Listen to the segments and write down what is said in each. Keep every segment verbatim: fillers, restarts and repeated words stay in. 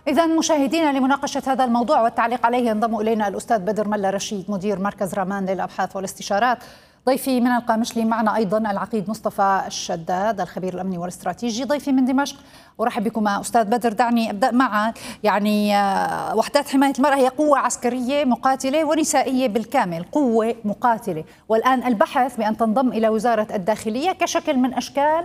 إذا مشاهدينا، لمناقشة هذا الموضوع والتعليق عليه ينضم إلينا الأستاذ بدر ملا رشيد، مدير مركز رامان للأبحاث والاستشارات. ضيفي من القامشلي معنا أيضا العقيد مصطفى الشداد، الخبير الأمني والاستراتيجي. ضيفي من دمشق، أرحب بكما أستاذ بدر. دعني أبدأ معك. يعني وحدات حماية المرأة هي قوة عسكرية مقاتلة ونسائية بالكامل، قوة مقاتلة، والآن البحث بأن تنضم إلى وزارة الداخلية كشكل من أشكال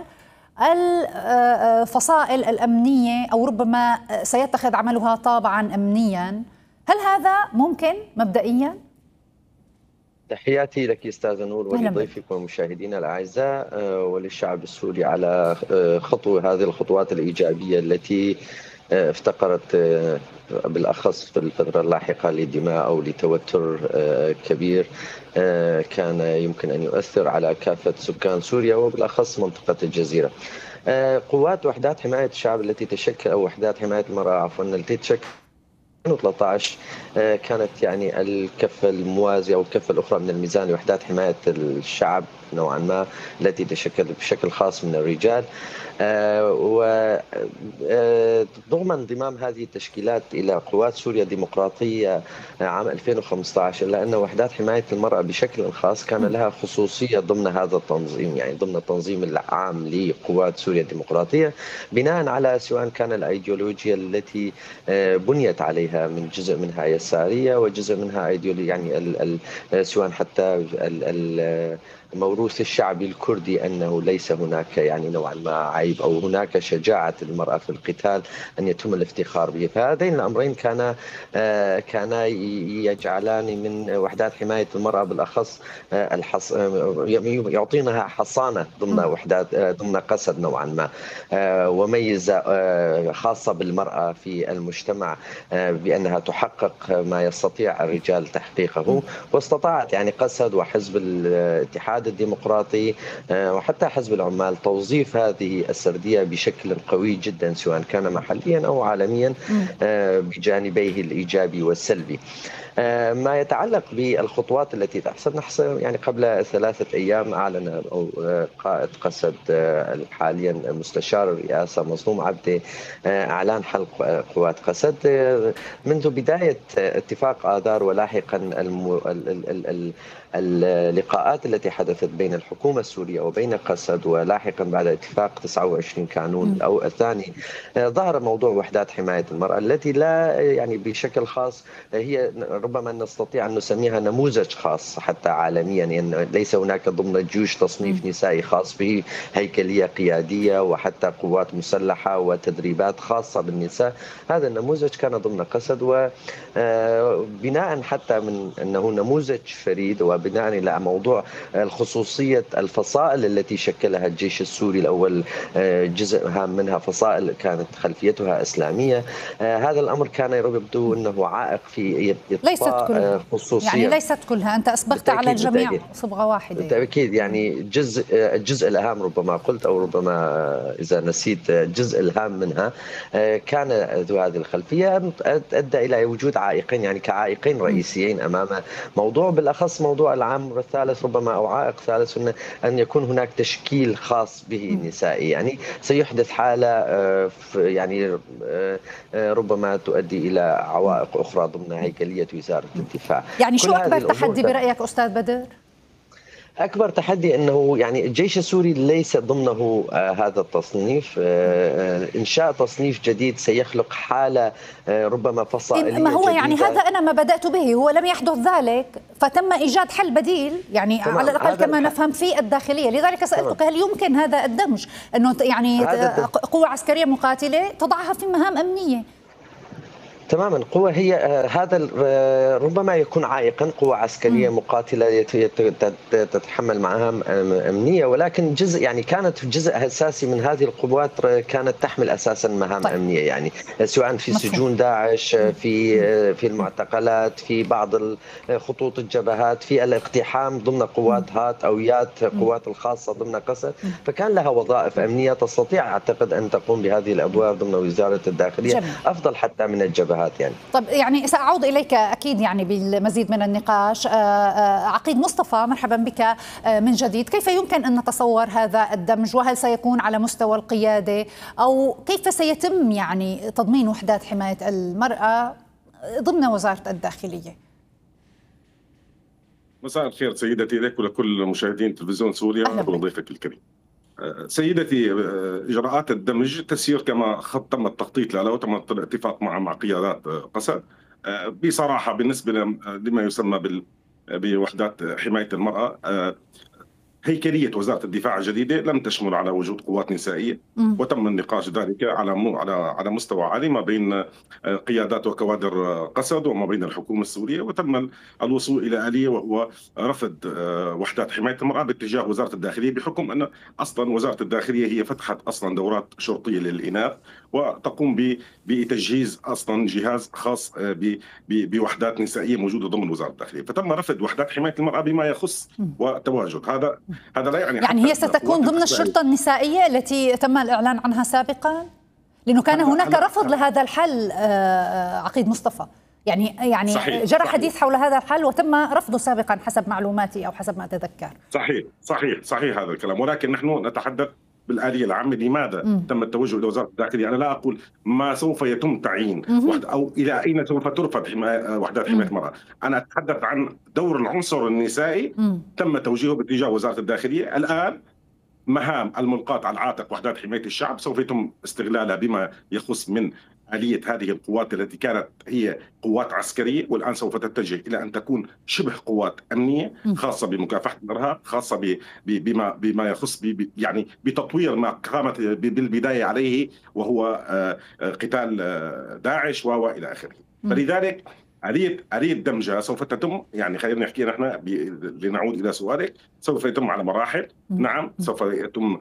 الفصائل الأمنية، أو ربما سيتخذ عملها طابعا أمنيا. هل هذا ممكن مبدئيا؟ تحياتي لك أستاذة نور ولضيفك ومشاهدينا الأعزاء وللشعب السوري على خطوة هذه الخطوات الإيجابية التي افتقرت بالأخص في الفترة اللاحقة لدماء أو لتوتر كبير كان يمكن أن يؤثر على كافة سكان سوريا وبالأخص منطقة الجزيرة. قوات وحدات حماية الشعب التي تشكل أو وحدات حماية المرأة عفوا التي تشكل ألفين وثلاثة عشر كانت يعني الكفة الموازية أو الكفة الأخرى من الميزان لوحدات حماية الشعب نوعا ما التي تشكل بشكل خاص من الرجال، وضمن انضمام هذه التشكيلات إلى قوات سوريا الديمقراطية عام ألفين وخمسة عشر، إلا أن وحدات حماية المرأة بشكل خاص كان لها خصوصية ضمن هذا التنظيم، يعني ضمن التنظيم العام لقوات سوريا الديمقراطية، بناء على سواء كان الأيديولوجيا التي بنيت عليها من جزء منها يسارية وجزء منها أيديولوجيا، يعني ال ال سواء حتى ال ال موروث الشعبي الكردي أنه ليس هناك يعني نوعا ما عيب أو هناك شجاعة المرأة في القتال أن يتم الافتخار به. فهذين الأمرين كان كانا يجعلان من وحدات حماية المرأة بالأخص الحص يعطينها حصانة ضمن وحدات ضمن قسد نوعا ما، وميزة خاصة بالمرأة في المجتمع بأنها تحقق ما يستطيع الرجال تحقيقه. واستطاعت يعني قسد وحزب الاتحاد الديمقراطي وحتى حزب العمال توظيف هذه السردية بشكل قوي جدا سواء كان محليا أو عالميا بجانبيه الإيجابي والسلبي. ما يتعلق بالخطوات التي تحصل، نحصل يعني قبل ثلاثة أيام أعلن أو قائد قسد حاليا مستشار الرئاسة مظلوم عبدي أعلان حلق قوات قسد منذ بداية اتفاق آذار ولاحقا الم... ال... ال... ال... اللقاءات التي حدثت بين الحكومة السورية وبين قسد ولاحقا بعد اتفاق تسعة وعشرين كانون أو الثاني، ظهر موضوع وحدات حماية المرأة التي لا يعني بشكل خاص هي ربما نستطيع أن نسميها نموذج خاص حتى عالميا، يعني ليس هناك ضمن الجيوش تصنيف نسائي خاص به، هيكلية قيادية وحتى قوات مسلحة وتدريبات خاصة بالنساء. هذا النموذج كان ضمن قسد، وبناء حتى من أنه نموذج فريد وبناء إلى موضوع الخصوصية الفصائل التي شكلها الجيش السوري الأول، جزء هام منها فصائل كانت خلفيتها إسلامية. هذا الأمر كان يبدو أنه عائق في ليست كلها خصوصية، يعني ليست كلها، أنت أسبقت على الجميع صبغة واحدة بالتأكيد. يعني جزء الجزء الأهم ربما قلت أو ربما إذا نسيت الجزء الهام منها كان ذو هذه الخلفية، أدى إلى وجود عائقين يعني كعائقين رئيسيين أمام موضوع بالأخص موضوع العام الثالث ربما أو عائق ثالث أن يكون هناك تشكيل خاص به نسائي، يعني سيحدث حالة يعني ربما تؤدي إلى عوائق أخرى ضمن هيكلية وزارة الدفاع. يعني شو أكبر تحدي برأيك أستاذ بدر؟ أكبر تحدي أنه يعني الجيش السوري ليس ضمنه آه هذا التصنيف. آه إنشاء تصنيف جديد سيخلق حالة آه ربما فصائلية ما هو جديدة. يعني هذا أنا ما بدأت به، هو لم يحدث ذلك فتم إيجاد حل بديل، يعني على الأقل كما نفهم في الداخلية. لذلك سألتك هل يمكن هذا الدمج، أنه يعني قوة عسكرية مقاتلة تضعها في مهام أمنية؟ تماما. قوة هي هذا ربما يكون عائقا، قوة عسكرية مقاتلة تتحمل مهام أمنية، ولكن جزء يعني كانت جزء أساسي من هذه القوات كانت تحمل أساسا مهام طيب. أمنية، يعني سواء في مفهوم. سجون داعش، في في المعتقلات، في بعض خطوط الجبهات، في الاقتحام ضمن قوات هات أو يات قوات الخاصة ضمن قسد، فكان لها وظائف أمنية تستطيع أعتقد أن تقوم بهذه الأدوار ضمن وزارة الداخلية جميل. أفضل حتى من الجبهة. الشبهات يعني. طب يعني سأعود إليك أكيد يعني بالمزيد من النقاش. عقيد مصطفى، مرحبا بك من جديد. كيف يمكن أن نتصور هذا الدمج، وهل سيكون على مستوى القيادة، أو كيف سيتم يعني تضمين وحدات حماية المرأة ضمن وزارة الداخلية؟ مساء الخير سيدتي لك ولكل مشاهدين تلفزيون سوريا ولضيفك الكريم. سيدتي، إجراءات الدمج تسير كما تم التخطيط لها وتم الاتفاق مع مع قيادات قسد. بصراحة بالنسبة لما يسمى بوحدات حماية المرأة، هيكلية وزارة الدفاع الجديدة لم تشمل على وجود قوات نسائية، وتم النقاش ذلك على على على مستوى عالي ما بين قيادات وكوادر قسد وما بين الحكومة السورية، وتم الوصول إلى آلية وهو رفض وحدات حماية المرأة باتجاه وزارة الداخلية، بحكم أن أصلا وزارة الداخلية هي فتحت أصلا دورات شرطية للإناث وتقوم بتجهيز أصلا جهاز خاص بوحدات نسائية موجودة ضمن وزارة الداخلية، فتم رفض وحدات حماية المرأة بما يخص وتواجد هذا هذا لا يعني يعني هي ستكون ضمن الشرطة النسائية التي تم الإعلان عنها سابقا، لأنه كان هناك رفض لهذا الحل. عقيد مصطفى، يعني يعني صحيح جرى صحيح. حديث حول هذا الحل وتم رفضه سابقا حسب معلوماتي أو حسب ما أتذكر. صحيح صحيح صحيح هذا الكلام، ولكن نحن نتحدث بالآلية العامة. لماذا م. تم التوجه إلى وزارة الداخلية؟ أنا لا أقول ما سوف يتم تعيين وحد أو إلى أين سوف ترفض حما... وحدات حماية المرأة. أنا أتحدث عن دور العنصر النسائي م. تم توجيهه باتجاه وزارة الداخلية. الآن مهام الملقاة على عاتق وحدات حماية الشعب سوف يتم استغلالها بما يخص من آلية هذه القوات التي كانت هي قوات عسكرية، والآن سوف تتجه إلى أن تكون شبه قوات أمنية خاصة بمكافحة الإرهاب، خاصة بما بما يخص يعني بتطوير ما قامت بالبداية عليه وهو قتال داعش وإلى آخره. فلذلك آلية آلية دمجها سوف تتم، يعني خلينا نحكي نحن لنعود إلى سؤالك، سوف يتم على مراحل. نعم سوف يتم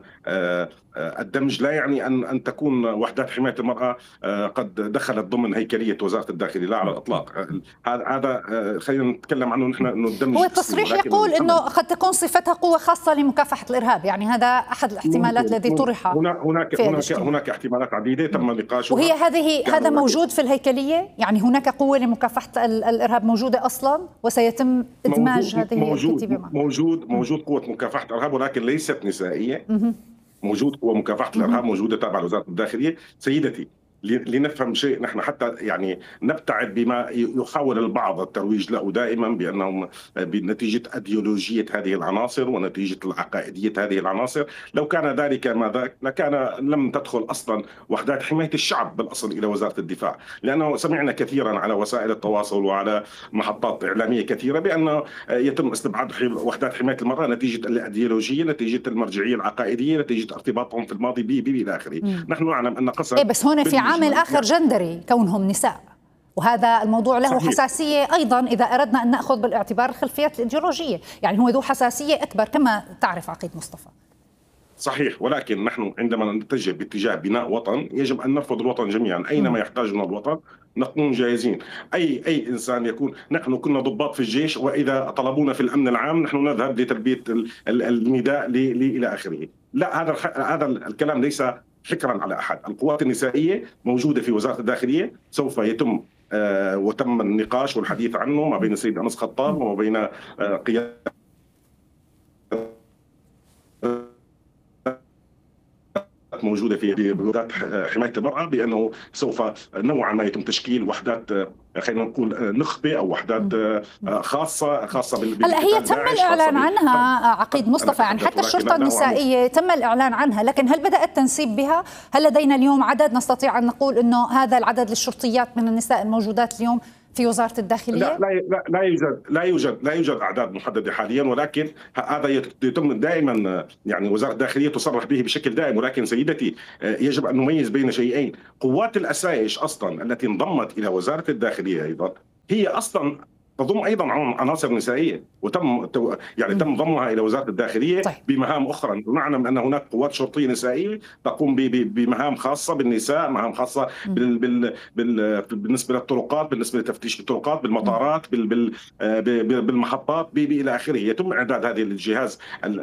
الدمج، لا يعني أن أن تكون وحدات حماية المرأة قد دخلت ضمن هيكلية وزارة الداخلية، لا على الإطلاق. هذا هذا خلينا نتكلم عنه نحن إنه الدمج. هو التصريح يقول إنه قد تكون صفتها قوة خاصة لمكافحة الإرهاب، يعني هذا أحد الاحتمالات الذي طرح. هناك هناك هناك, هناك احتمالات عديدة تم نقاشها، وهي هذه هذا موجود في الهيكلية، يعني هناك قوة لمكافحة الإرهاب موجودة أصلا وسيتم إدماج موجود هذه الكتيبة معه. موجود موجود قوة مكافحة الإرهاب ولكن ليست نسائية. موجود قوة مكافحة الإرهاب موجودة تابعة لوزارة الداخلية. سيدتي، لنفهم شيء نحن حتى يعني نبتعد بما يحاول البعض الترويج له دائما بأنهم بنتيجة أيديولوجية هذه العناصر ونتيجة العقائدية هذه العناصر. لو كان ذلك ما ذاك لكان لم تدخل أصلا وحدات حماية الشعب بالأصل إلى وزارة الدفاع، لأنه سمعنا كثيرا على وسائل التواصل وعلى محطات إعلامية كثيرة بأنه يتم استبعاد وحدات حماية المرأة نتيجة الأيديولوجية، نتيجة المرجعية العقائدية، نتيجة ارتباطهم في الماضي ب إلى آخره. نحن نعلم أن قسم إيه بس هون في عامل آخر جندري كونهم نساء، وهذا الموضوع له صحيح. حساسية أيضا إذا أردنا أن نأخذ بالاعتبار الخلفيات الإيديولوجية، يعني هو ذو حساسية أكبر كما تعرف عقيد مصطفى. صحيح، ولكن نحن عندما نتجه باتجاه بناء وطن يجب أن نرفض الوطن جميعا أينما يحتاجنا الوطن، نكون جاهزين. أي أي إنسان يكون، نحن كنا ضباط في الجيش وإذا طلبونا في الأمن العام نحن نذهب لتلبية النداء إلى آخره. لا، هذا هذا الكلام ليس حكرا على أحد. القوات النسائية موجودة في وزارة الداخلية، سوف يتم آه وتم النقاش والحديث عنه ما بين السيد أنس خطاب وما بين آه قيادة موجودة في وحدات حماية المرأة بأنه سوف نوعا ما يتم تشكيل وحدات خلينا نقول نخبة أو وحدات خاصة خاصة بال هلا هي تم الإعلان عنها عقيد مصطفى، يعني حتى الشرطة النسائية تم الإعلان عنها، لكن هل بدأ التنسيب بها؟ هل لدينا اليوم عدد نستطيع أن نقول إنه هذا العدد للشرطيات من النساء الموجودات اليوم في وزارة الداخلية؟ لا لا لا يوجد لا يوجد لا يوجد أعداد محددة حاليا، ولكن هذا يتم دائما، يعني وزارة الداخلية تصرح به بشكل دائم. ولكن سيدتي يجب أن نميز بين شيئين. قوات الأسايش أصلا التي انضمت إلى وزارة الداخلية أيضا هي أصلا تضم ايضا عناصر نسائيه، وتم يعني تم ضمها الى وزاره الداخليه طيب. بمهام اخرى. نعلم ان هناك قوات شرطيه نسائيه تقوم بمهام خاصه بالنساء، مهام خاصه بال بال بال بالنسبه للطرقات، بالنسبه لتفتيش الطرقات، بالمطارات، بال بال بالمحطات الى اخره. يتم اعداد هذه الجهاز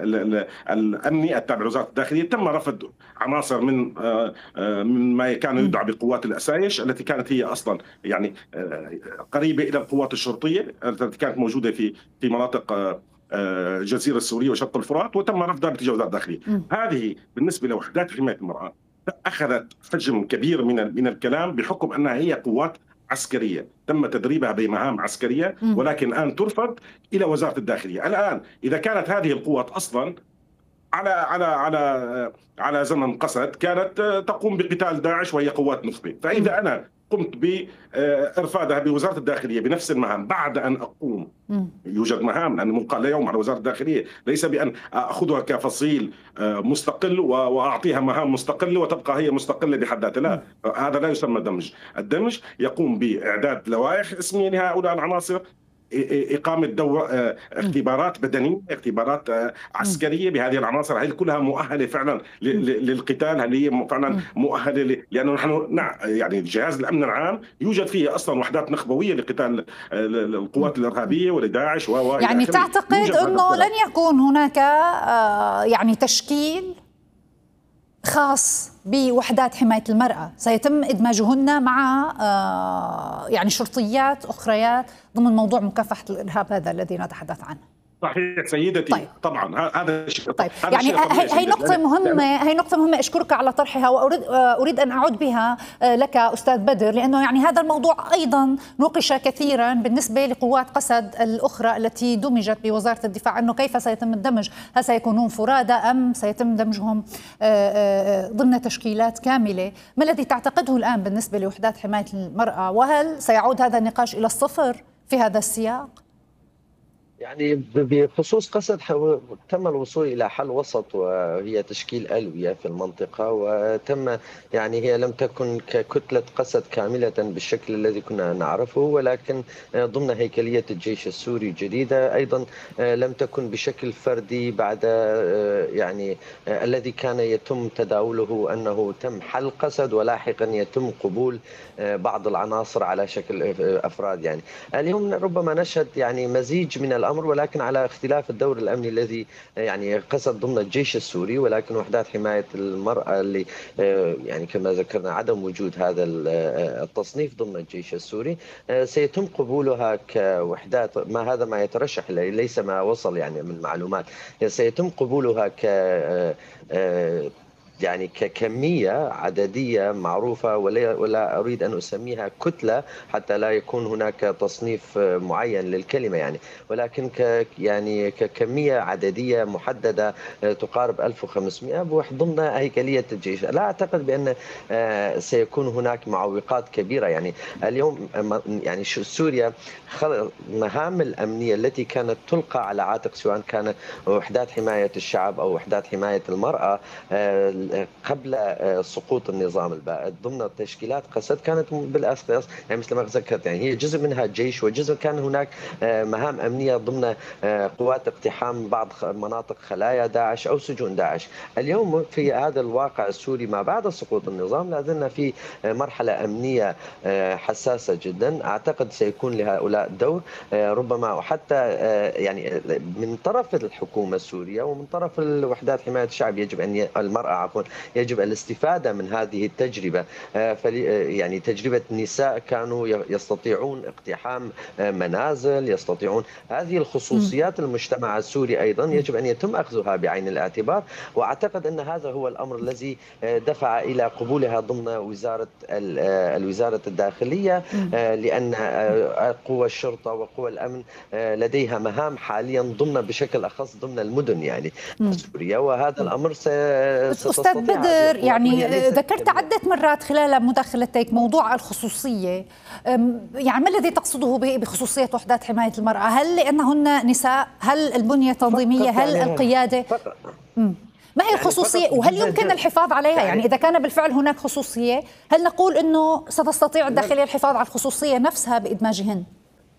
الامني التابع لوزاره الداخليه. تم رفض عناصر من من ما كان يدعى بقوات الاسايش التي كانت هي اصلا يعني قريبه الى القوات الشرطيه التي كانت موجوده في في مناطق الجزيره السوريه وشط الفرات، وتم رفضها باتجاه وزاره الداخليه. هذه بالنسبه لوحدات حمايه المراه اخذت حجم كبير من من الكلام بحكم انها هي قوات عسكريه تم تدريبها بمهام عسكريه، ولكن الان ترفض الى وزاره الداخليه. الان اذا كانت هذه القوات اصلا على على على على زمن قسد كانت تقوم بقتال داعش وهي قوات نخبه، فاذا انا قمت بإرفادها بوزارة الداخلية بنفس المهام بعد أن أقوم، يوجد مهام لأن مقال اليوم على وزارة الداخلية، ليس بأن أخذها كفصيل مستقل وأعطيها مهام مستقلة وتبقى هي مستقلة بحد ذاتها، لا، هذا لا يسمى دمج. الدمج يقوم بإعداد لوائح اسمية لهؤلاء العناصر، إقامة دور اختبارات بدنية، اختبارات عسكرية بهذه العناصر. هل كلها مؤهلة فعلا للقتال؟ هل هي فعلا مؤهلة؟ لأنه نحن يعني جهاز الأمن العام يوجد فيه أصلا وحدات نخبوية لقتال القوات الإرهابية ولداعش و يعني تعتقد أنه لن يكون هناك يعني تشكيل خاص بوحدات حماية المرأة سيتم إدماجهن مع يعني شرطيات أخريات ضمن موضوع مكافحة الإرهاب هذا الذي نتحدث عنه؟ صحيح سيدتي. طيب. طبعا هذا الشيء. طيب يعني هي نقطة مهمة، هي نقطة مهمة أشكرك على طرحها، وأريد أريد أن أعود بها لك أستاذ بدر، لأنه يعني هذا الموضوع أيضا نوقش كثيرا بالنسبة لقوات قسد الأخرى التي دمجت بوزارة الدفاع، أنه كيف سيتم الدمج؟ هل سيكونون فرادى أم سيتم دمجهم ضمن تشكيلات كاملة؟ ما الذي تعتقده الآن بالنسبة لوحدات حماية المرأة، وهل سيعود هذا النقاش إلى الصفر في هذا السياق؟ يعني بخصوص قسد تم الوصول إلى حل وسط، وهي تشكيل ألوية في المنطقة، وتم يعني هي لم تكن ككتلة قسد كاملة بالشكل الذي كنا نعرفه، ولكن ضمن هيكلية الجيش السوري الجديدة. أيضا لم تكن بشكل فردي بعد يعني الذي كان يتم تداوله أنه تم حل قسد ولاحقا يتم قبول بعض العناصر على شكل أفراد. يعني اليوم ربما نشهد يعني مزيج من الأمر، ولكن على اختلاف الدور الأمني الذي يعني قسد ضمن الجيش السوري، ولكن وحدات حماية المرأة اللي يعني كما ذكرنا عدم وجود هذا التصنيف ضمن الجيش السوري سيتم قبولها كوحدات. ما هذا ما يترشح، ليس ما وصل يعني من معلومات، سيتم قبولها ك يعني ككمية عددية معروفة، ولا, ولا أريد أن أسميها كتلة حتى لا يكون هناك تصنيف معين للكلمة يعني، ولكن ك يعني ككمية عددية محددة تقارب ألف وخمسمئة ضمن هيكلية الجيش. لا أعتقد بأن سيكون هناك معوقات كبيرة. يعني اليوم يعني سوريا مهام الأمنية التي كانت تلقى على عاتق سواء كان وحدات حماية الشعب أو وحدات حماية المرأة قبل سقوط النظام البائد ضمن تشكيلات قسد كانت بالاساس يعني مثل ما ذكرت يعني هي جزء منها الجيش، وجزء كان هناك مهام امنيه ضمن قوات اقتحام بعض مناطق خلايا داعش او سجون داعش. اليوم في هذا الواقع السوري ما بعد سقوط النظام لا زلنا في مرحله امنيه حساسه جدا. اعتقد سيكون لهؤلاء دور ربما وحتى يعني من طرف الحكومه السوريه ومن طرف الوحدات حمايه الشعب يجب ان المراه عفوا يجب الاستفادة من هذه التجربة. يعني تجربة النساء كانوا يستطيعون اقتحام منازل، يستطيعون هذه الخصوصيات المجتمع السوري أيضا يجب أن يتم أخذها بعين الاعتبار، وأعتقد أن هذا هو الأمر الذي دفع إلى قبولها ضمن وزارة الوزارة الداخلية، لأن قوى الشرطة وقوى الأمن لديها مهام حاليا ضمن بشكل أخص ضمن المدن يعني سوريا، وهذا الأمر أستاذ بدر يعني ذكرت عدة مرات خلال مداخلتك موضوع الخصوصية، يعني ما الذي تقصده بخصوصية وحدات حماية المرأة؟ هل لأنهن نساء؟ هل البنية التنظيمية؟ هل القيادة؟ ما هي الخصوصية وهل يمكن الحفاظ عليها؟ يعني إذا كان بالفعل هناك خصوصية هل نقول أنه ستستطيع الداخلية الحفاظ على الخصوصية نفسها بإدماجهن؟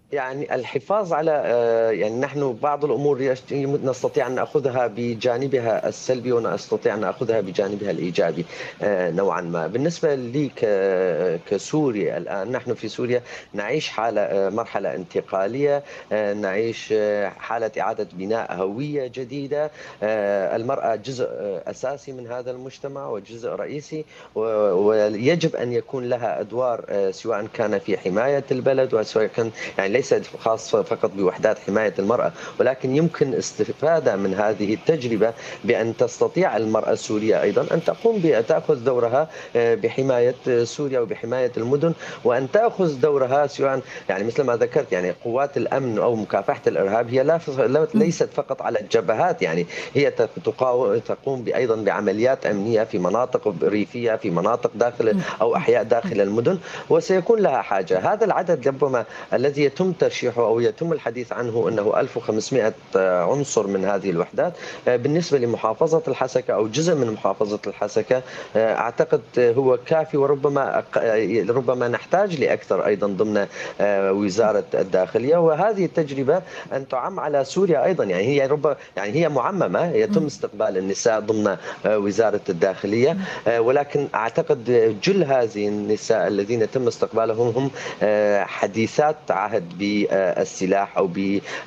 يعني الحفاظ على يعني نحن بعض الامور نستطيع ان ناخذها بجانبها السلبي ونستطيع ان ناخذها بجانبها الايجابي نوعا ما. بالنسبه لي كسوريا الان، نحن في سوريا نعيش حاله مرحله انتقاليه، نعيش حاله اعاده بناء هويه جديده. المراه جزء اساسي من هذا المجتمع وجزء رئيسي، ويجب ان يكون لها ادوار سواء كان في حمايه البلد وسواء كان يعني ليس خاص فقط بوحدات حماية المرأة، ولكن يمكن استفادة من هذه التجربة بأن تستطيع المرأة السورية أيضا أن تقوم بتأخذ دورها بحماية سوريا وبحماية المدن، وأن تأخذ دورها سواء يعني مثل ما ذكرت يعني قوات الأمن أو مكافحة الإرهاب هي لا ليست فقط على الجبهات، يعني هي تقوم أيضا بعمليات أمنية في مناطق ريفية، في مناطق داخل أو أحياء داخل المدن، وسيكون لها حاجة. هذا العدد ربما الذي يتم ترشيحه أو يتم الحديث عنه أنه ألف وخمسمائة عنصر من هذه الوحدات بالنسبة لمحافظة الحسكة أو جزء من محافظة الحسكة، أعتقد هو كافي، وربما ربما نحتاج لأكثر أيضا ضمن وزارة الداخلية. وهذه التجربة أن تعم على سوريا أيضا، يعني هي ربما يعني هي معممة، يتم استقبال النساء ضمن وزارة الداخلية، ولكن أعتقد جل هذه النساء الذين يتم استقبالهم هم حديثات عهد بالسلاح او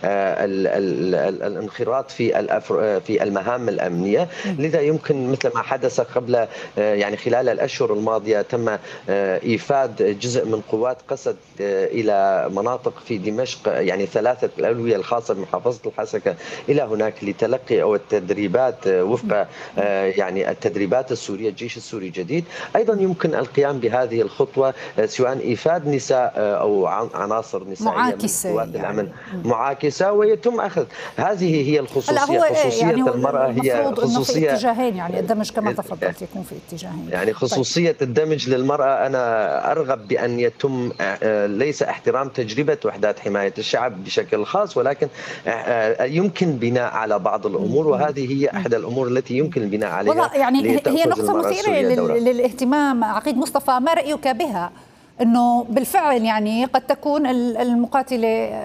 بالانخراط في في المهام الامنيه. لذا يمكن مثل ما حدث قبل يعني خلال الاشهر الماضيه تم ايفاد جزء من قوات قسد الى مناطق في دمشق، يعني ثلاثه الالويه الخاصه بمحافظه الحسكه الى هناك لتلقي او التدريبات وفق يعني التدريبات السوريه. الجيش السوري الجديد ايضا يمكن القيام بهذه الخطوه، سواء ايفاد نساء او عناصر نسائيه معاكسة من قوات الامن يعني. معاكسه، ويتم اخذ هذه هي الخصوصيه. خصوصيه يعني المراه هي خصوصيه في اتجاهين، يعني الدمج كما تفضلت يكون في اتجاهين. يعني خصوصيه طيب. الدمج للمراه انا ارغب بان يتم ليس احترام تجربه وحدات حمايه الشعب بشكل خاص، ولكن يمكن بناء على بعض الامور، وهذه هي احدى الامور التي يمكن البناء عليها. والله يعني هي نقطه مثيره للاهتمام. عقيد مصطفى، ما رايك بها؟ أنه بالفعل يعني قد تكون المقاتلة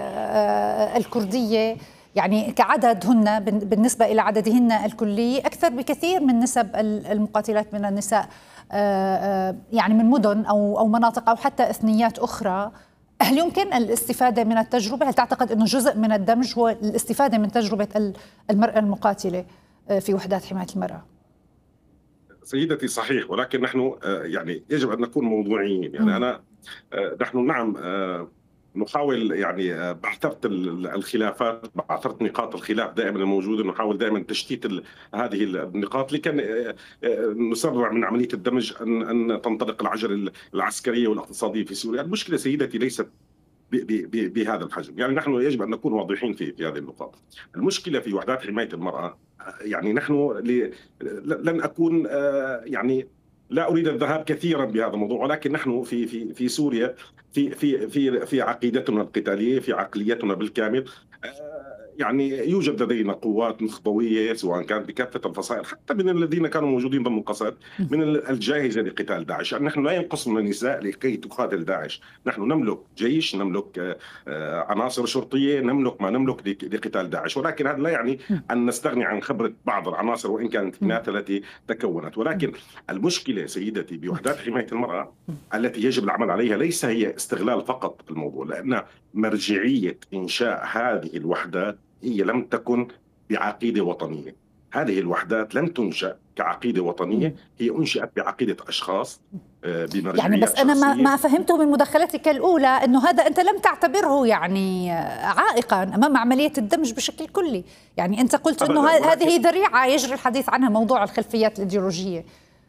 الكردية يعني كعدد هن بالنسبة إلى عددهن الكلي أكثر بكثير من نسب المقاتلات من النساء، يعني من مدن أو أو مناطق أو حتى إثنيات أخرى. هل يمكن الاستفادة من التجربة؟ هل تعتقد أنه جزء من الدمج هو الاستفادة من تجربة المرأة المقاتلة في وحدات حماية المرأة؟ سيدتي صحيح، ولكن نحن يعني يجب أن نكون موضوعيين. يعني أنا نحن نعم نحاول يعني بعثرت الخلافات، بعثرت نقاط الخلاف دائما الموجودة، نحاول دائما تشتيت هذه النقاط لكي نسرع من عملية الدمج أن أن تنطلق العجلة العسكرية والاقتصادية في سوريا. المشكلة سيدتي ليست بهذا الحجم، يعني نحن يجب أن نكون واضحين في في هذه النقاط. المشكلة في وحدات حماية المرأة، يعني نحن لن أكون يعني لا أريد الذهاب كثيرا بهذا الموضوع، ولكن نحن في في في سوريا في في في في عقيدتنا القتالية، في عقليتنا بالكامل، يعني يوجد لدينا قوات نخبوية سواء كانت بكافة الفصائل، حتى من الذين كانوا موجودين ضمن القسد، من الجاهزة لقتال داعش. يعني نحن لا ينقصنا النساء لكي تقاتل داعش، نحن نملك جيش، نملك عناصر شرطية، نملك ما نملك لقتال داعش، ولكن هذا لا يعني أن نستغني عن خبرة بعض العناصر وإن كانت هناك التي تكونت. ولكن المشكلة سيدتي بوحدات حماية المرأة التي يجب العمل عليها ليس هي استغلال فقط الموضوع، لأن مرجعية إنشاء هذه الوحدات هي لم تكن بعقيدة وطنية. هذه الوحدات لم تنشأ كعقيدة وطنية، هي أنشأت بعقيدة أشخاص بمرجعية يعني. بس أنا ما ما فهمته من مداخلتك الأولى أنه هذا أنت لم تعتبره يعني عائقا أمام عملية الدمج بشكل كلي. يعني أنت قلت أنه هذه ذريعة يجري الحديث عنها، موضوع الخلفيات الإيديولوجية.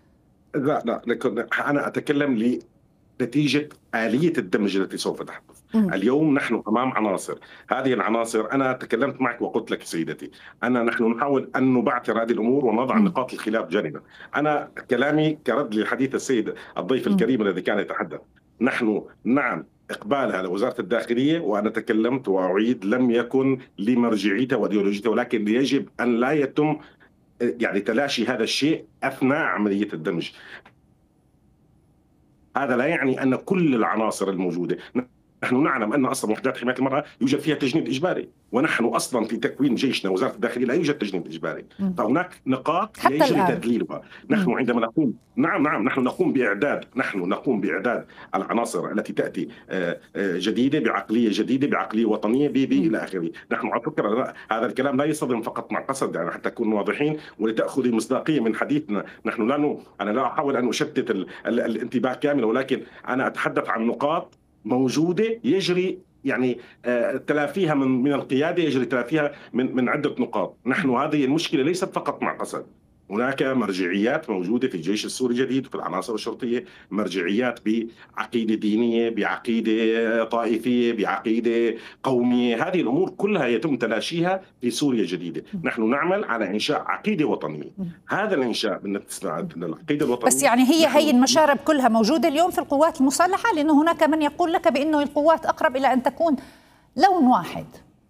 لا لا لكن أنا أتكلم لنتيجة آلية الدمج التي سوف تحدث. م. اليوم نحن أمام عناصر، هذه العناصر أنا تكلمت معك وقلت لك سيدتي أنا نحن نحاول أن نبعثر هذه الأمور ونضع م. نقاط الخلاف جانبا. أنا كلامي كرد لحديث السيد الضيف م. الكريم الذي كان يتحدث. نحن نعم إقبالها لوزارة الداخلية، وأنا تكلمت وأعيد لم يكن لمرجعيته وإيديولوجيته، ولكن يجب أن لا يتم يعني تلاشي هذا الشيء أثناء عملية الدمج. هذا لا يعني أن كل العناصر الموجودة نحن نعلم أن أصلا وحدات حماية المرأة يوجد فيها تجنيد إجباري، ونحن أصلا في تكوين جيشنا وزارة الداخلية لا يوجد تجنيد إجباري. م. فهناك نقاط يجري تذليلها. نحن م. عندما نقوم نعم نعم نحن نقوم بإعداد نحن نقوم بإعداد العناصر التي تأتي جديدة بعقلية جديدة بعقلية وطنية بي بي إلى آخره. نحن على فكرة هذا الكلام لا يصطدم فقط مع قصد، يعني حتى نكون واضحين ولتأخذ مصداقية من حديثنا. نحن لا ن... أنا لا أحاول أن أشتت ال... ال... الانتباه كاملا، ولكن أنا أتحدث عن نقاط موجودة يجري يعني تلافيها من من القيادة، يجري تلافيها من من عدة نقاط. نحن هذه المشكلة ليست فقط مع قسد، هناك مرجعيات موجودة في الجيش السوري الجديد وفي العناصر الشرطية، مرجعيات بعقيدة دينية، بعقيدة طائفية، بعقيدة قومية. هذه الأمور كلها يتم تلاشيها في سوريا الجديدة. نحن نعمل على إنشاء عقيدة وطنية. هذا الإنشاء بالنسبة للعقيدة الوطنية، بس يعني هي هي المشارب كلها موجودة اليوم في القوات المسلحة، لأنه هناك من يقول لك بأنه القوات أقرب إلى أن تكون لون واحد.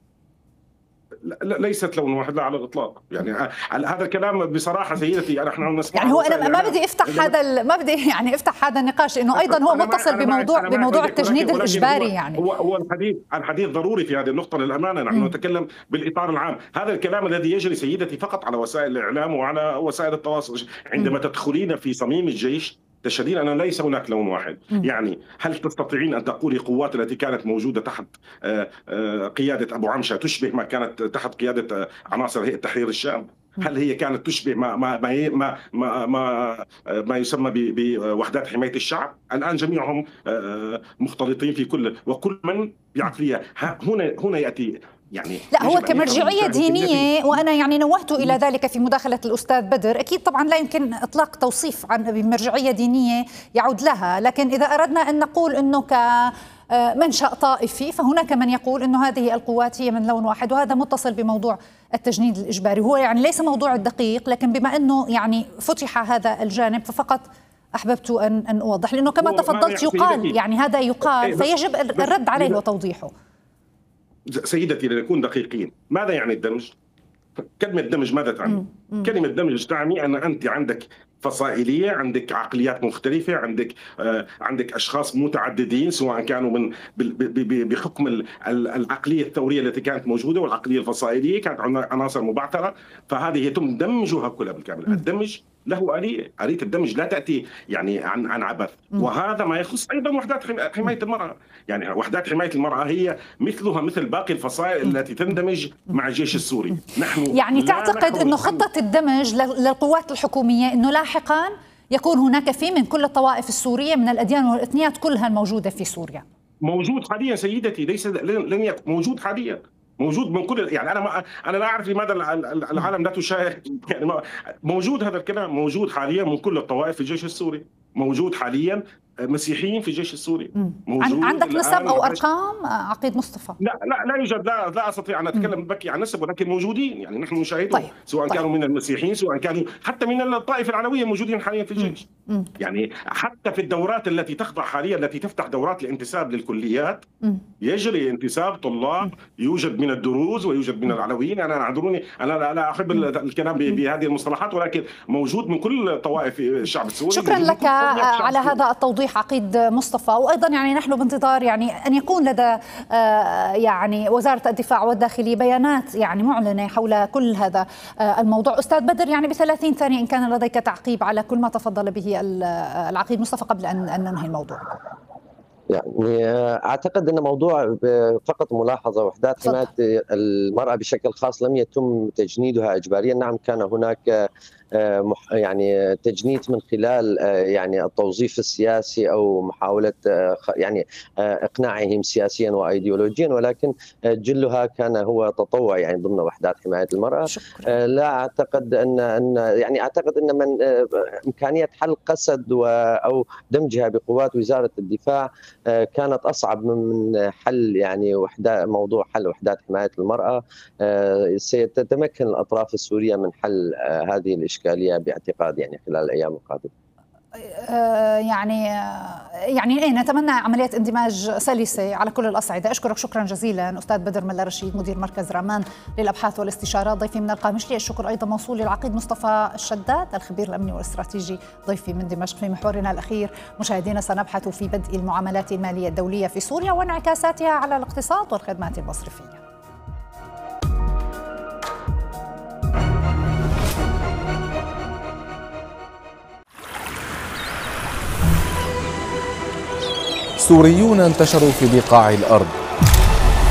لا ليست لون واحد، لا على الاطلاق. يعني هذا الكلام بصراحه سيدتي انا احنا نسمع، يعني هو انا ما بدي افتح هذا ما بدي يعني افتح هذا النقاش، انه ايضا هو متصل بموضوع بموضوع التجنيد الاجباري. يعني هو هو الحديث الحديث ضروري في هذه النقطه للامانه. نحن م. نتكلم بالاطار العام. هذا الكلام الذي يجري سيدتي فقط على وسائل الاعلام وعلى وسائل التواصل. عندما م. تدخلين في صميم الجيش تشهدين أن ليس هناك لون واحد. م. يعني هل تستطيعين أن تقولي قوات التي كانت موجودة تحت قيادة أبو عمشة تشبه ما كانت تحت قيادة عناصر هيئة تحرير الشام؟ هل هي كانت تشبه ما ما ما ما ما, ما يسمى بوحدات حماية الشعب؟ الآن جميعهم مختلطين في كل وكل من بعقلية. هنا هنا يأتي يعني لا هو كمرجعية دينية، وأنا يعني نوهت إلى ذلك في مداخلة الأستاذ بدر. أكيد طبعا لا يمكن إطلاق توصيف عن بمرجعية دينية يعود لها، لكن إذا أردنا أن نقول أنه كمنشأ طائفي فهناك من يقول أنه هذه القوات هي من لون واحد، وهذا متصل بموضوع التجنيد الإجباري. هو يعني ليس موضوع الدقيق، لكن بما أنه يعني فتح هذا الجانب ففقط أحببت أن أن أوضح، لأنه كما تفضلت يقال يعني هذا يقال فيجب الرد عليه وتوضيحه. سيدتي لنكون دقيقين، ماذا يعني الدمج؟ كلمة دمج ماذا تعني؟ كلمة دمج تعني أن أنت عندك فصائلية، عندك عقليات مختلفة، عندك آه عندك أشخاص متعددين سواء كانوا من بحكم العقلية الثورية التي كانت موجودة والعقلية الفصائلية كانت عناصر مبعثرة، فهذه يتم دمجها كلها بالكامل. الدمج له آلية، آلية الدمج لا تأتي يعني عن عن عبث، وهذا ما يخص أيضا وحدات حماية المرأة. يعني وحدات حماية المرأة هي مثلها مثل باقي الفصائل التي تندمج مع الجيش السوري. نحن يعني تعتقد أنه خطة الدمج للقوات الحكومية أنه لاحقا يكون هناك في من كل الطوائف السورية من الأديان والإثنيات كلها الموجودة في سوريا؟ موجود حاليا سيدتي، ليس لن يكون موجود حاليا، موجود من كل يعني انا ما انا لا اعرف لماذا العالم لا تشاهد. يعني موجود هذا الكلام، موجود حاليا من كل الطوائف في الجيش السوري، موجود حاليا مسيحيين في الجيش السوري. موجود عندك نسب او ارقام عقيد مصطفى؟ لا لا لا يوجد، لا لا استطيع ان اتكلم بكي عن نسب، ولكن موجودين يعني نحن نشاهدهم. طيب. سواء طيب. كانوا من المسيحيين سواء كانوا حتى من الطائفه العلويه موجودين حاليا في الجيش. مم. يعني حتى في الدورات التي تخضع حاليا التي تفتح دورات الانتساب للكليات مم. يجري انتساب طلاب، يوجد من الدروز ويوجد من العلويين. انا اعذروني انا لا احب مم. الكلام بهذه المصطلحات، ولكن موجود من كل طوائف الشعب السوري. شكرا لك على هذا التوضيح عقيد مصطفى. وايضا يعني نحن بانتظار يعني ان يكون لدى يعني وزاره الدفاع والداخليه بيانات يعني معلنه حول كل هذا الموضوع. استاذ بدر يعني بثلاثين ثانيه ان كان لديك تعقيب على كل ما تفضل به العقيد مصطفى قبل ان ان ننهي الموضوع. يعني اعتقد ان موضوع فقط ملاحظه، وحدات حمايه المراه بشكل خاص لم يتم تجنيدها اجباريا. نعم كان هناك يعني تجنيد من خلال يعني التوظيف السياسي او محاوله يعني اقناعهم سياسيا وايديولوجيا، ولكن جلها كان هو تطوع يعني ضمن وحدات حمايه المراه. شكرا. لا اعتقد ان ان يعني اعتقد ان من امكانيه حل قسد او دمجها بقوات وزاره الدفاع كانت اصعب من حل يعني وحده موضوع حل وحدات حمايه المراه. سيتمكن الاطراف السوريه من حل هذه الاشكاليه باعتقاد يعني خلال الايام القادمه. يعني يعني ايه نتمنى عمليه اندماج سلسه على كل الاصعده. اشكرك شكرا جزيلا استاذ بدر ملا رشيد مدير مركز رامان للابحاث والاستشارات ضيفي من القامشلي. الشكر ايضا موصول للعقيد مصطفى الشداد الخبير الامني والاستراتيجي ضيفي من دمشق. في محورنا الاخير مشاهدينا سنبحث في بدء المعاملات الماليه الدوليه في سوريا وانعكاساتها على الاقتصاد والخدمات المصرفيه. سوريون انتشروا في بقاع الأرض